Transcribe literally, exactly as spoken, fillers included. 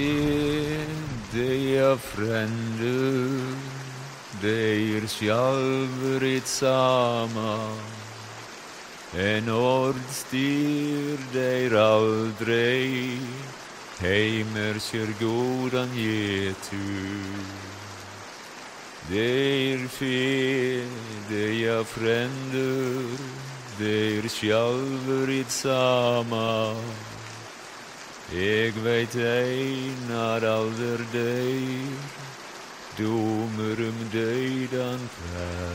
Deia frender, deir sjálfur sama, en ord styr deir aldrei, heimer sér gódan getu. Deir fe, deia frender, deir sjálfur sama, eg veit einar alder deir, domer um døydan